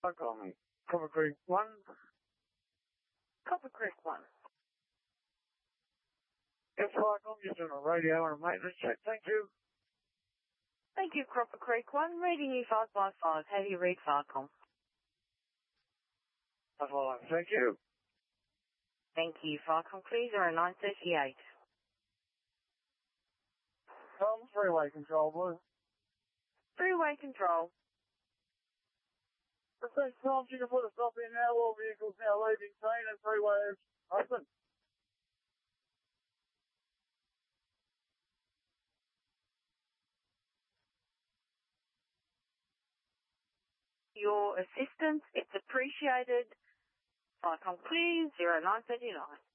Welcome. Copper Creek 1. Copper Creek 1. Yes, welcome. You're doing a radio and a maintenance check. Thank you. Thank you, Copper Creek 1. Reading you 5 by 5. How do you read Farcom? That's all. Thank you. Thank you, Farcom. Please, 0938. Freeway control, please. Freeway control. The same time you can put a stop in now. All vehicles now leaving scene and freeway is open. Your assistance, it's appreciated. Farcom, please, 0939.